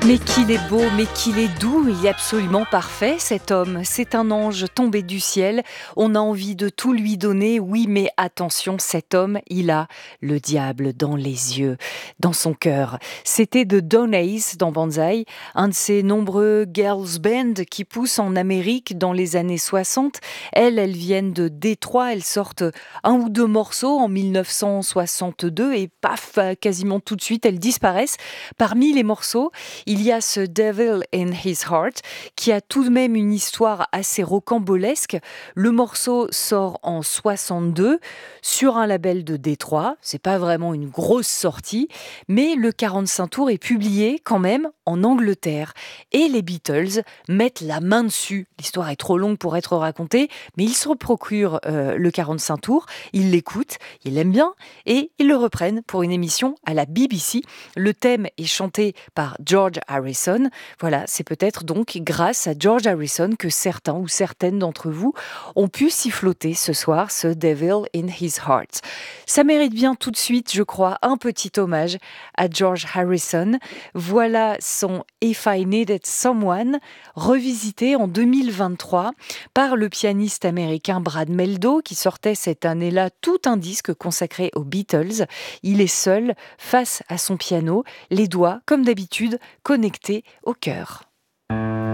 Mais qu'il est beau, mais qu'il est doux, il est absolument parfait cet homme. C'est un ange tombé du ciel, on a envie de tout lui donner, oui mais attention, cet homme, il a le diable dans les yeux, dans son cœur. C'était de Dawn Hayes dans Banzai, un de ces nombreux girls band qui poussent en Amérique dans les années 60. Elles viennent de Détroit, elles sortent un ou deux morceaux en 1962 et paf, quasiment tout de suite, elles disparaissent. Parmi les morceaux, il y a ce Devil in His Heart qui a tout de même une histoire assez rocambolesque. Le morceau sort en 62 sur un label de Détroit. C'est pas vraiment une grosse sortie, mais le 45 tours est publié quand même en Angleterre. Et les Beatles mettent la main dessus. L'histoire est trop longue pour être racontée, mais ils se procurent le 45 tours, ils l'écoutent, ils l'aiment bien et ils le reprennent pour une émission à la BBC. Le thème est chanté par George Harrison. Voilà, c'est peut-être donc grâce à George Harrison que certains ou certaines d'entre vous ont pu siffloter ce soir ce Devil in His Heart. Ça mérite bien tout de suite, je crois, un petit hommage à George Harrison. Voilà son If I Needed Someone, revisité en 2023 par le pianiste américain Brad Meldo qui sortait cette année-là tout un disque consacré aux Beatles. Il est seul face à son piano, les doigts, comme d'habitude, connectés au cœur.